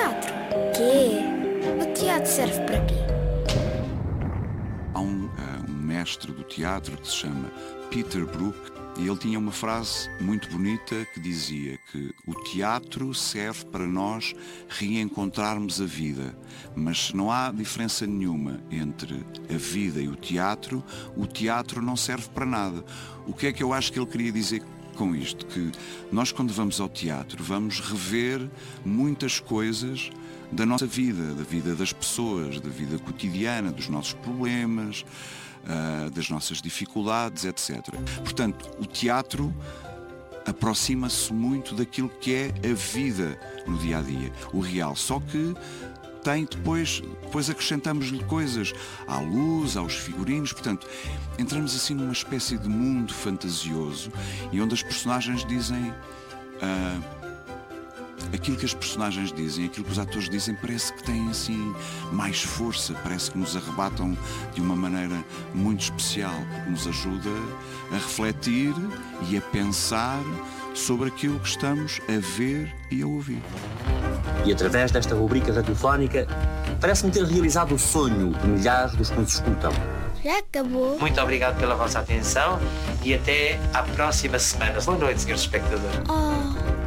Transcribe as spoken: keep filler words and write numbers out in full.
teatro? Quê? O teatro serve para quê? Há um, uh, um mestre do teatro que se chama Peter Brook e ele tinha uma frase muito bonita que dizia que o teatro serve para nós reencontrarmos a vida, mas se não há diferença nenhuma entre a vida e o teatro, o teatro não serve para nada. O que é que eu acho que ele queria dizer com isto? Que nós, quando vamos ao teatro, vamos rever muitas coisas da nossa vida, da vida das pessoas, da vida cotidiana, dos nossos problemas, uh, das nossas dificuldades, etcétera. Portanto, o teatro aproxima-se muito daquilo que é a vida no dia-a-dia, o real. Só que tem depois, depois acrescentamos-lhe coisas à luz, aos figurinos, portanto, entramos assim numa espécie de mundo fantasioso e onde as personagens dizem... Uh, Aquilo que as personagens dizem, aquilo que os atores dizem, parece que têm assim mais força, parece que nos arrebatam de uma maneira muito especial, porque nos ajuda a refletir e a pensar sobre aquilo que estamos a ver e a ouvir. E através desta rubrica radiofónica, parece-me ter realizado o sonho de milhares dos que nos escutam. Já acabou? Muito obrigado pela vossa atenção e até à próxima semana. Boa noite, senhores espectadores. Oh.